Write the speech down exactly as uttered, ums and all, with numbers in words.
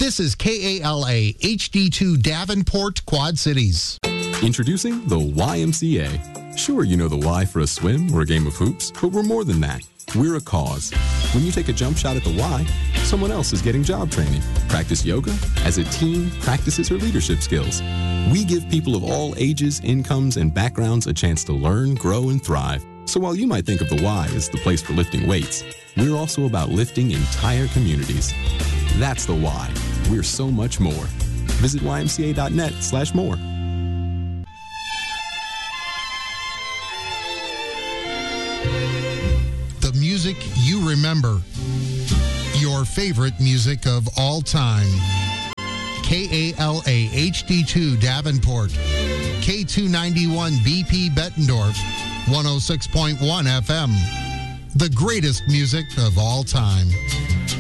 This is K A L A H D two Davenport, Quad Cities. Introducing the Y M C A. Sure, you know the Y for a swim or a game of hoops, but we're more than that. We're a cause. When you take a jump shot at the Y, someone else is getting job training. Practice yoga as a team practices her leadership skills. We give people of all ages, incomes, and backgrounds a chance to learn, grow, and thrive. So while you might think of the Y as the place for lifting weights, we're also about lifting entire communities. That's the Y. We're so much more. Visit Y M C A dot net slash more. The music you remember. Your favorite music of all time. K A L A H D two Davenport. K two ninety-one B P Bettendorf. one oh six point one F M. The greatest music of all time.